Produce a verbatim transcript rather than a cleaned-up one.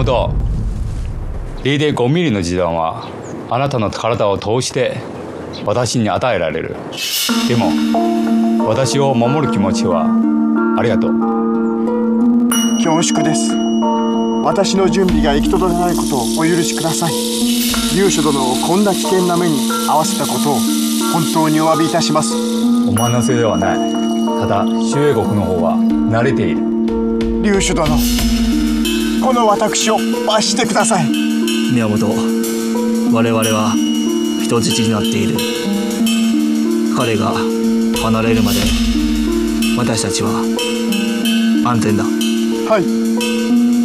本、零点五ミリの時弾はあなたの体を通して私に与えられる。でも私を守る気持ちはありがとう。 恐縮です。私の準備が行き届かないことをお許しください。劉主殿をこんな危険な目に遭わせたことを本当にお詫びいたします。 お前のせいではない。ただ周英国の方は慣れている。 劉主殿、この私を罰してください。 宮本、我々は人質になっている。彼が離れるまで私たちは安全だ。 はい。